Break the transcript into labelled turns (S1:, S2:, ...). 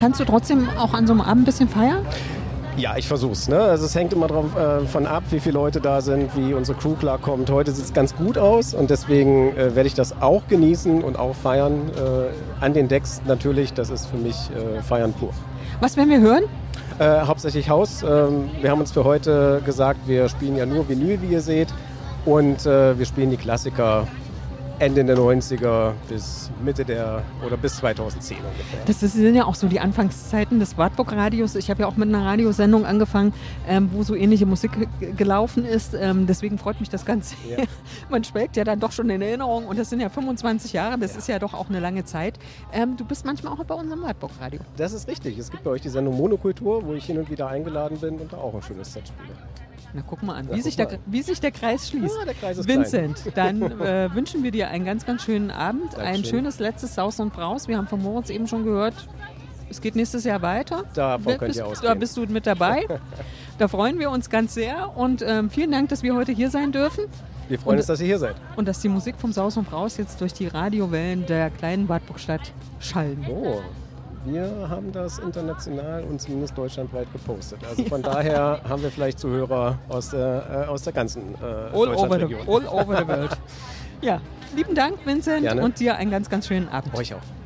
S1: Kannst du trotzdem auch an so einem Abend ein bisschen feiern?
S2: Ja, ich versuch's. Ne? Also es hängt immer davon ab, wie viele Leute da sind, wie unsere Crew klarkommt. Heute sieht es ganz gut aus und deswegen werde ich das auch genießen und auch feiern. An den Decks natürlich, das ist für mich Feiern pur.
S1: Was werden wir hören?
S2: Hauptsächlich Haus. Wir haben uns für heute gesagt, wir spielen ja nur Vinyl, wie ihr seht. Und wir spielen die Klassiker Ende der 90er bis bis 2010 ungefähr.
S1: Das sind ja auch so die Anfangszeiten des Wartburg-Radios. Ich habe ja auch mit einer Radiosendung angefangen, wo so ähnliche Musik gelaufen ist. Deswegen freut mich das Ganze. Ja. Man schwelgt ja dann doch schon in Erinnerung und das sind ja 25 Jahre, das ist ja doch auch eine lange Zeit. Du bist manchmal auch bei unserem Wartburg-Radio.
S2: Das ist richtig. Es gibt bei euch die Sendung Monokultur, wo ich hin und wieder eingeladen bin und da auch ein schönes Set spiele.
S1: Na, guck mal an, wie sich der Kreis schließt.
S2: Ja, der Kreis ist
S1: Vincent, dann wünschen wir dir einen ganz, ganz schönen Abend.
S2: Dankeschön.
S1: Ein schönes letztes Saus und Braus. Wir haben von Moritz eben schon gehört, es geht nächstes Jahr weiter.
S2: Davon könnt ihr ausgehen.
S1: Da bist du mit dabei. Da freuen wir uns ganz sehr und vielen Dank, dass wir heute hier sein dürfen.
S2: Wir freuen uns, dass ihr hier seid.
S1: Und dass die Musik vom Saus und Braus jetzt durch die Radiowellen der kleinen Wartburgstadt schallen.
S2: Oh. Wir haben das international und zumindest deutschlandweit gepostet. Also von daher haben wir vielleicht Zuhörer aus der ganzen Deutschlandregion.
S1: All over the world. Ja, lieben Dank, Vincent.
S2: Gerne.
S1: Und dir einen ganz, ganz schönen Abend.
S2: Euch auch.